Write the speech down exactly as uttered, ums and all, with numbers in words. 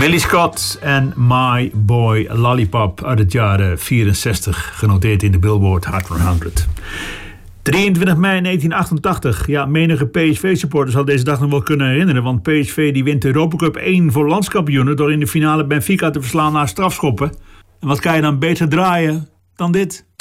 Millie Scott en My Boy Lollipop uit het jaar vierenzestig, genoteerd in de Billboard Hot honderd. drieëntwintig mei negentien achtentachtig. Ja, menige P S V-supporter zal deze dag nog wel kunnen herinneren, want P S V die wint de Europa Cup één voor landskampioenen door in de finale Benfica te verslaan na strafschoppen. En wat kan je dan beter draaien dan dit?